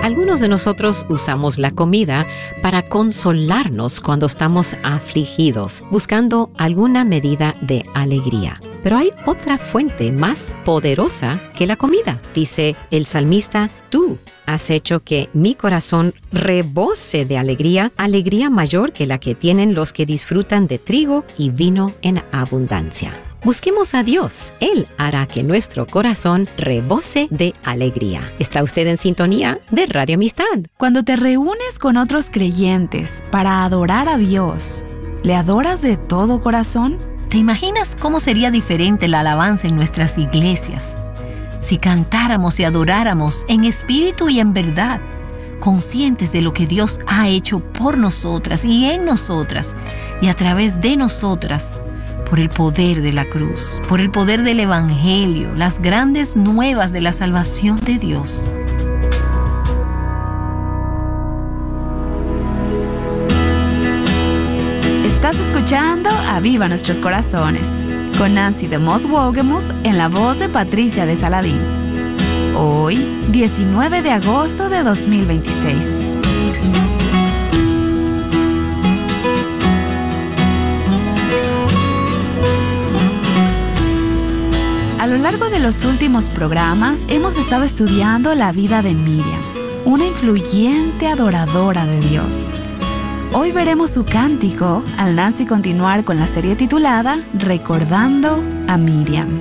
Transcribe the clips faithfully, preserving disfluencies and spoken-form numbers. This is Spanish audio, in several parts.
Algunos de nosotros usamos la comida para consolarnos cuando estamos afligidos, buscando alguna medida de alegría. Pero hay otra fuente más poderosa que la comida. Dice el salmista, tú has hecho que mi corazón rebose de alegría, alegría mayor que la que tienen los que disfrutan de trigo y vino en abundancia. Busquemos a Dios. Él hará que nuestro corazón rebose de alegría. ¿Está usted en sintonía de Radio Amistad? Cuando te reúnes con otros creyentes para adorar a Dios, ¿le adoras de todo corazón? ¿Te imaginas cómo sería diferente la alabanza en nuestras iglesias si cantáramos y adoráramos en espíritu y en verdad, conscientes de lo que Dios ha hecho por nosotras y en nosotras y a través de nosotras? Por el poder de la cruz, por el poder del Evangelio, las grandes nuevas de la salvación de Dios. Estás escuchando Aviva Nuestros Corazones, con Nancy de Moss Wogemuth en la voz de Patricia de Saladín. Hoy, diecinueve de agosto de dos mil veintiséis. A lo largo de los últimos programas hemos estado estudiando la vida de Miriam, una influyente adoradora de Dios. Hoy veremos su cántico al Nancy continuar con la serie titulada Recordando a Miriam.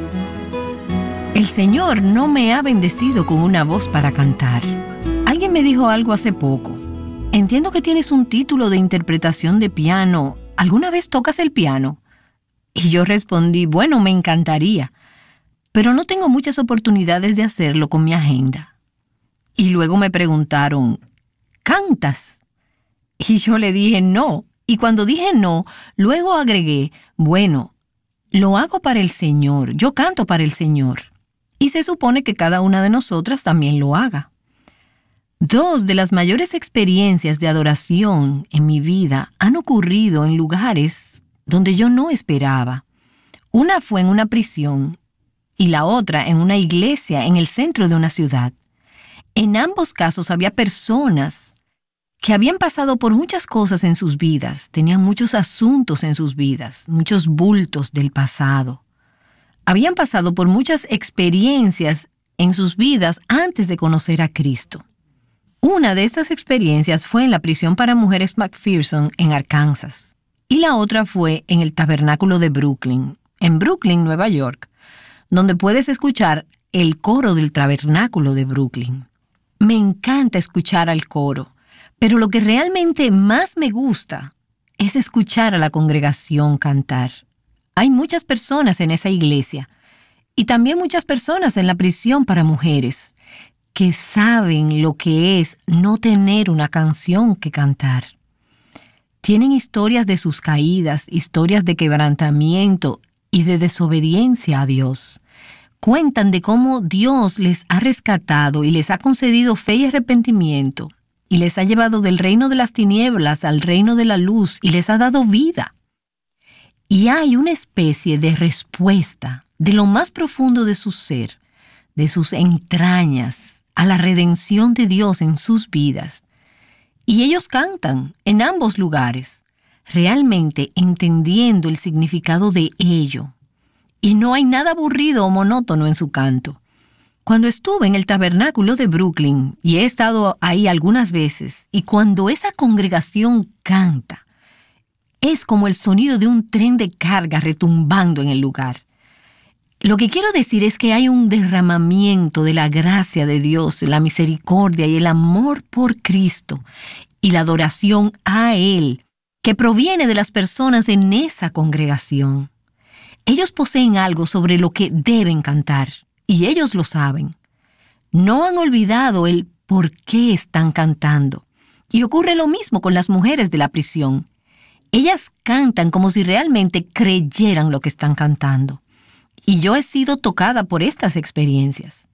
El Señor no me ha bendecido con una voz para cantar. Alguien me dijo algo hace poco. Entiendo que tienes un título de interpretación de piano. ¿Alguna vez tocas el piano? Y yo respondí, bueno, me encantaría, pero no tengo muchas oportunidades de hacerlo con mi agenda. Y luego me preguntaron, ¿cantas? Y yo le dije no. Y cuando dije no, luego agregué, bueno, lo hago para el Señor, yo canto para el Señor. Y se supone que cada una de nosotras también lo haga. Dos de las mayores experiencias de adoración en mi vida han ocurrido en lugares donde yo no esperaba. Una fue en una prisión y la otra en una iglesia en el centro de una ciudad. En ambos casos había personas que habían pasado por muchas cosas en sus vidas, tenían muchos asuntos en sus vidas, muchos bultos del pasado. Habían pasado por muchas experiencias en sus vidas antes de conocer a Cristo. Una de estas experiencias fue en la prisión para mujeres McPherson en Arkansas, y la otra fue en el Tabernáculo de Brooklyn, en Brooklyn, Nueva York, donde puedes escuchar el coro del Tabernáculo de Brooklyn. Me encanta escuchar al coro, pero lo que realmente más me gusta es escuchar a la congregación cantar. Hay muchas personas en esa iglesia y también muchas personas en la prisión para mujeres que saben lo que es no tener una canción que cantar. Tienen historias de sus caídas, historias de quebrantamiento y de desobediencia a Dios. Cuentan de cómo Dios les ha rescatado y les ha concedido fe y arrepentimiento, y les ha llevado del reino de las tinieblas al reino de la luz, y les ha dado vida. Y hay una especie de respuesta de lo más profundo de su ser, de sus entrañas, a la redención de Dios en sus vidas. Y ellos cantan en ambos lugares, realmente entendiendo el significado de ello. Y no hay nada aburrido o monótono en su canto. Cuando estuve en el Tabernáculo de Brooklyn, y he estado ahí algunas veces, y cuando esa congregación canta, es como el sonido de un tren de carga retumbando en el lugar. Lo que quiero decir es que hay un derramamiento de la gracia de Dios, la misericordia y el amor por Cristo, y la adoración a Él, que proviene de las personas en esa congregación. Ellos poseen algo sobre lo que deben cantar, y ellos lo saben. No han olvidado el por qué están cantando. Y ocurre lo mismo con las mujeres de la prisión. Ellas cantan como si realmente creyeran lo que están cantando. Y yo he sido tocada por estas experiencias.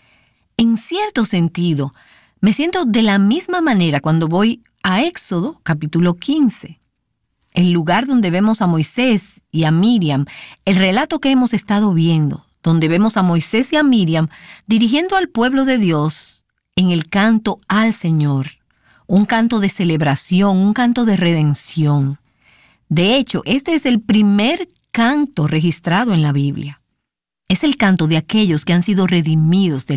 En cierto sentido, me siento de la misma manera cuando voy a Éxodo capítulo quince. El lugar donde vemos a Moisés y a Miriam, el relato que hemos estado viendo, donde vemos a Moisés y a Miriam dirigiendo al pueblo de Dios en el canto al Señor, un canto de celebración, un canto de redención. De hecho, este es el primer canto registrado en la Biblia. Es el canto de aquellos que han sido redimidos del